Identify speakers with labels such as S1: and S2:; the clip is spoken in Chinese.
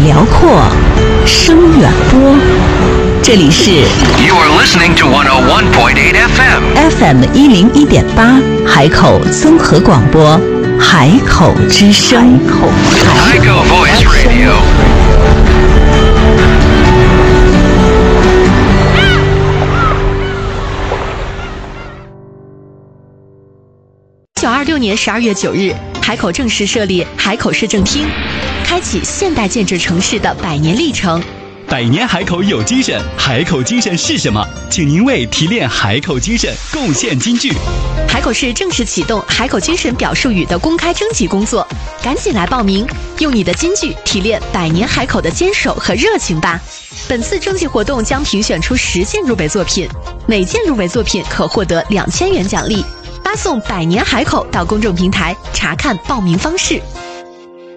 S1: 辽阔，声远播。这里是
S2: You are listening to 101.8 FM
S1: FM101.8海口综合广播，海口之声。
S2: 海口 Voice Radio。
S3: 1926年12月9日，海口正式设立海口市政厅，开启现代建制城市的100年历程。
S4: 100年海口有精神，海口精神是什么？请您为提炼海口精神贡献金句。
S3: 海口市正式启动海口精神表述语的公开征集工作，赶紧来报名，用你的金句提炼100年海口的坚守和热情吧。本次征集活动将评选出10件入围作品，每件入围作品可获得2000元奖励。发送100年海口到公众平台查看报名方式。